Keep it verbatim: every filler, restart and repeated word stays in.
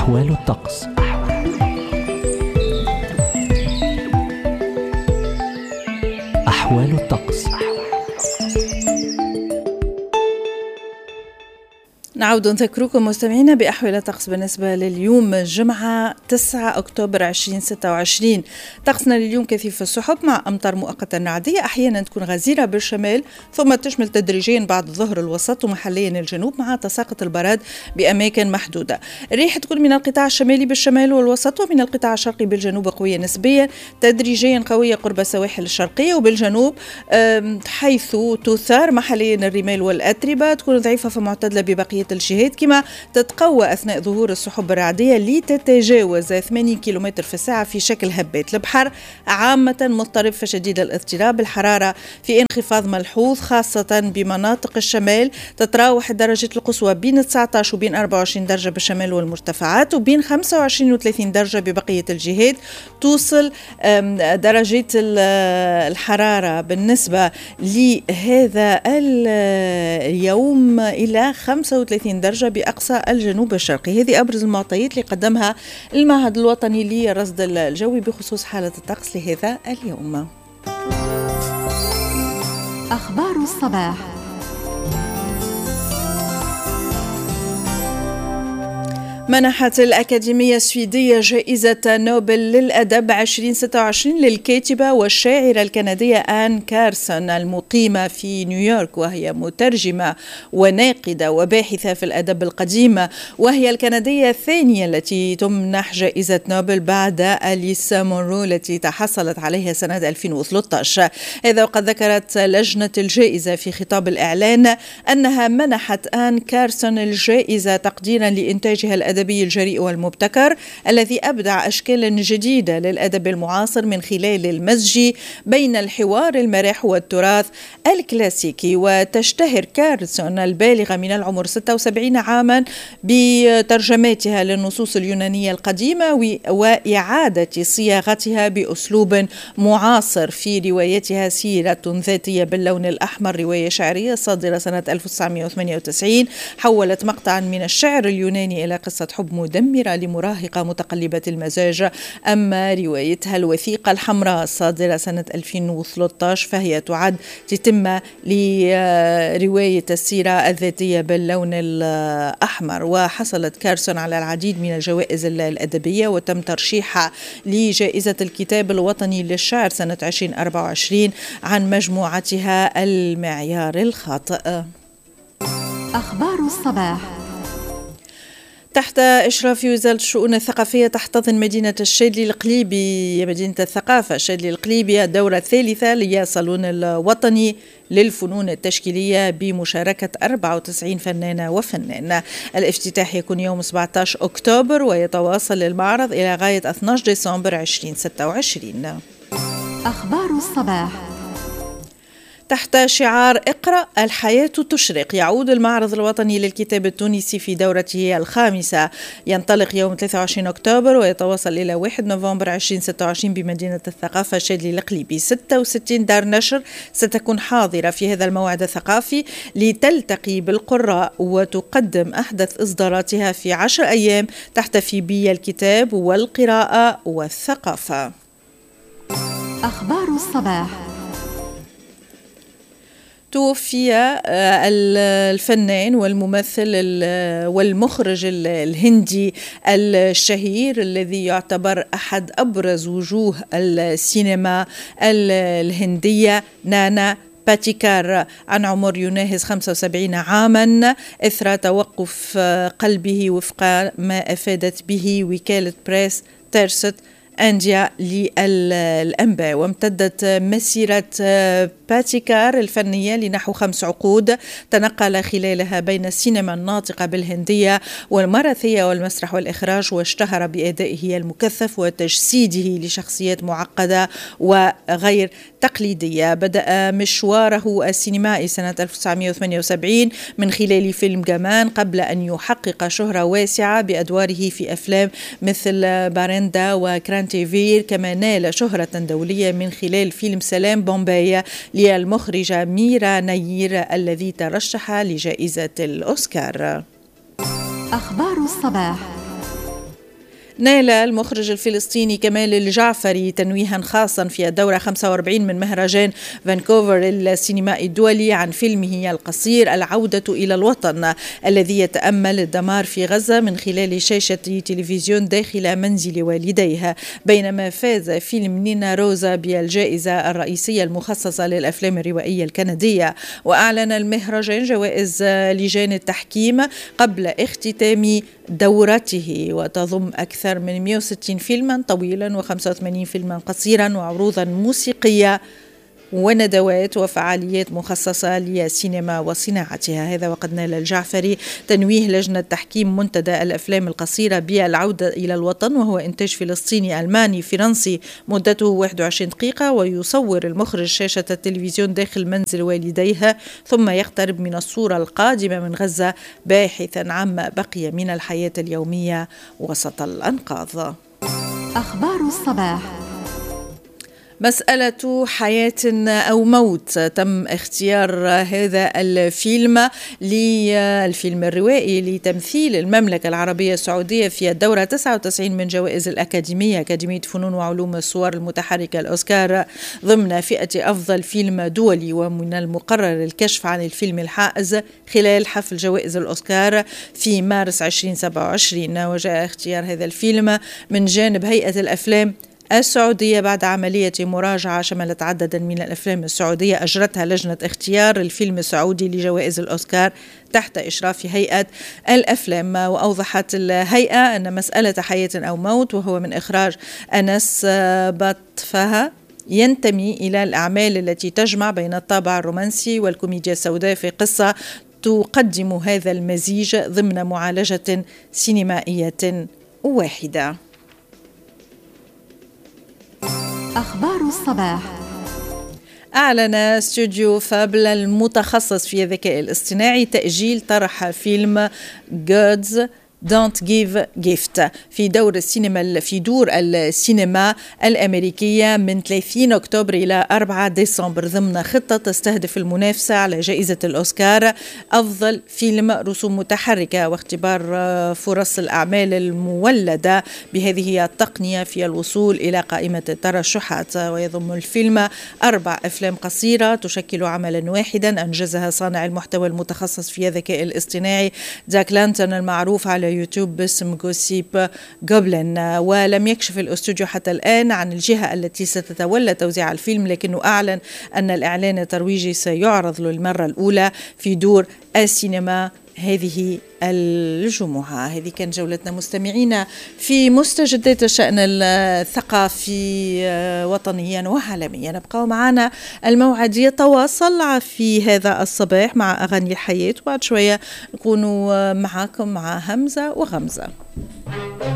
أحوال الطقس. أحوال الطقس. نعود نذكركم مستمعينا بأحوال الطقس بالنسبة لليوم الجمعة تسعة أكتوبر ألفين وستة وعشرين. طقسنا لليوم كثيف السحب مع أمطار مؤقتة رعدية أحيانا تكون غزيرة بالشمال ثم تشمل تدريجيا بعد الظهر الوسط ومحليا الجنوب مع تساقط البراد بأماكن محدودة. الريح تكون من القطاع الشمالي بالشمال والوسط ومن القطاع الشرقي بالجنوب قوية نسبيا تدريجيا قوية قرب السواحل الشرقية وبالجنوب حيث تثار محليا الرمال والأتربة تكون ضعيفة فمعتدلة ببقية الجهات كما تتقوى أثناء ظهور السحب الرعدية لتتجاوز ثمانين كيلومتر في الساعة في شكل هبات. البحر عامة مضطرب فشديد الاضطراب. الحرارة في انخفاض ملحوظ خاصة بمناطق الشمال تتراوح درجة القصوى بين تسعة عشر وبين أربعة وعشرين درجة بالشمال والمرتفعات وبين خمسة وعشرين وثلاثين درجة ببقية الجهات. توصل درجة الحرارة بالنسبة لهذا اليوم إلى خمسة وثلاثين درجة بأقصى الجنوب الشرقي. هذه أبرز المعطيات اللي قدمها المعهد الوطني للرصد الجوي بخصوص حالة الطقس لهذا اليوم. أخبار الصباح. منحت الأكاديمية السويدية جائزة نوبل للأدب ألفين وستة وعشرين للكاتبة والشاعرة الكندية آن كارسون المقيمة في نيويورك، وهي مترجمة وناقدة وباحثة في الأدب القديم، وهي الكندية الثانية التي تمنح جائزة نوبل بعد أليس مونرو التي تحصلت عليها سنة ألفين وثلاثة عشر. هذا وقد ذكرت لجنة الجائزة في خطاب الإعلان أنها منحت آن كارسون الجائزة تقديرا لإنتاجها الأدبي الأدبي الجريء والمبتكر الذي أبدع أشكالا جديدة للأدب المعاصر من خلال المزج بين الحوار المرح والتراث الكلاسيكي. وتشتهر كارسون البالغة من العمر ستة وسبعين عاما بترجماتها للنصوص اليونانية القديمة وإعادة صياغتها بأسلوب معاصر في روايتها سيرة ذاتية باللون الأحمر، رواية شعرية صادرة سنة ألف وتسعمائة وثمانية وتسعين حولت مقطعا من الشعر اليوناني إلى قصة حب مدمرة لمراهقة متقلبة المزاج. أما روايتها الوثيقة الحمراء الصادرة سنة ألفين وثلاثة عشر فهي تعد تتمة لرواية السيرة الذاتية باللون الأحمر. وحصلت كارسون على العديد من الجوائز الأدبية وتم ترشيحها لجائزة الكتاب الوطني للشعر سنة ألفين وأربعة وعشرين عن مجموعتها المعيار الخاطئ. أخبار الصباح. تحت إشراف وزارة الشؤون الثقافية تحتضن مدينة الشادلي القليبي مدينة الثقافة الشادلي القليبي الدورة الثالثة للصالون الوطني للفنون التشكيلية بمشاركة أربعة وتسعين فنانة وفنان. الافتتاح يكون يوم سبعة عشر أكتوبر ويتواصل المعرض إلى غاية اثني عشر ديسمبر ألفين وستة وعشرين. أخبار الصباح. تحت شعار اقرأ الحياة تشرق يعود المعرض الوطني للكتاب التونسي في دورته الخامسة. ينطلق يوم ثلاثة وعشرين أكتوبر ويتواصل إلى واحد نوفمبر ألفين وستة وعشرين بمدينة الثقافة الشادلي القليبي. ستة وستين دار نشر ستكون حاضرة في هذا الموعد الثقافي لتلتقي بالقراء وتقدم أحدث إصداراتها في عشر أيام تحتفي بالكتاب والقراءة والثقافة. أخبار الصباح. توفي الفنان والممثل والمخرج الهندي الشهير الذي يعتبر أحد أبرز وجوه السينما الهندية نانا باتيكار عن عمر يناهز خمسة وسبعين عاما إثر توقف قلبه وفق ما أفادت به وكالة بريس تيرست أنديا للأنباء. وامتدت مسيرة باتيكار الفنية لنحو خمس عقود تنقل خلالها بين السينما الناطقة بالهندية والماراثية والمسرح والإخراج، واشتهر بأدائه المكثف وتجسيده لشخصيات معقدة وغير تقليدية. بدأ مشواره السينمائي سنة ألف وتسعمائة وثمانية وسبعين من خلال فيلم جامان قبل أن يحقق شهرة واسعة بأدواره في أفلام مثل بارندا وكرانتيفير، كما نال شهرة دولية من خلال فيلم سلام بومباي للمخرجة ميرا نير الذي ترشح لجائزة الأوسكار. أخبار الصباح. نال المخرج الفلسطيني كمال الجعفري تنويها خاصا في الدورة خمسة وأربعين من مهرجان فانكوفر السينمائي الدولي عن فيلمه القصير العودة إلى الوطن، الذي يتأمل الدمار في غزة من خلال شاشة تلفزيون داخل منزل والديها. بينما فاز فيلم نينا روزا بالجائزة الرئيسية المخصصة للأفلام الروائية الكندية. وأعلن المهرجان جوائز لجان التحكيم قبل اختتام دورته، وتضم أكثر من مئة وستين فيلما طويلا وخمسة وثمانين فيلما قصيرا وعروضا موسيقية وندوات وفعاليات مخصصة للسينما وصناعتها. هذا وقد نال الجعفري تنويه لجنة تحكيم منتدى الأفلام القصيرة بالعودة إلى الوطن، وهو إنتاج فلسطيني ألماني فرنسي مدته واحد وعشرين دقيقة، ويصور المخرج شاشة التلفزيون داخل منزل والديها ثم يقترب من الصورة القادمة من غزة باحثا عما بقي من الحياة اليومية وسط الأنقاض. أخبار الصباح. مسألة حياة أو موت، تم اختيار هذا الفيلم للفيلم الروائي لتمثيل المملكة العربية السعودية في الدورة تسعة وتسعين من جوائز الأكاديمية أكاديمية فنون وعلوم الصور المتحركة الأوسكار ضمن فئة أفضل فيلم دولي. ومن المقرر الكشف عن الفيلم الحائز خلال حفل جوائز الأوسكار في مارس عشرين سبعة وعشرين. وجاء اختيار هذا الفيلم من جانب هيئة الأفلام السعودية بعد عملية مراجعة شملت عددا من الأفلام السعودية أجرتها لجنة اختيار الفيلم السعودي لجوائز الأوسكار تحت إشراف هيئة الأفلام. وأوضحت الهيئة أن مسألة حياة أو موت وهو من إخراج أنس بطفها ينتمي إلى الأعمال التي تجمع بين الطابع الرومانسي والكوميديا السوداء في قصة تقدم هذا المزيج ضمن معالجة سينمائية واحدة. أخبار الصباح. أعلن استوديو فابل المتخصص في الذكاء الاصطناعي تأجيل طرح فيلم Gods Don't Give Gift في دور السينما في دور السينما الأمريكية من ثلاثين أكتوبر إلى أربعة ديسمبر ضمن خطة تستهدف المنافسة على جائزة الأوسكار أفضل فيلم رسوم متحركة واختبار فرص الأعمال المولدة بهذه التقنية في الوصول إلى قائمة الترشحات. ويضم الفيلم أربع أفلام قصيرة تشكل عملا واحدا أنجزها صانع المحتوى المتخصص في الذكاء الاصطناعي جاك لانتون المعروف على يوتيوب باسم جوسيب جوبلين. ولم يكشف الاستوديو حتى الآن عن الجهة التي ستتولى توزيع الفيلم، لكنه أعلن أن الإعلان الترويجي سيعرض للمرة الأولى في دور السينما هذه الجمعة. هذه كان جولتنا مستمعينا في مستجدات الشأن الثقافي وطنيا وعالميا. نبقى معنا الموعد يتواصل في هذا الصباح مع أغاني الحياة، وبعد شوية نكونوا معكم مع همزة وغمزة.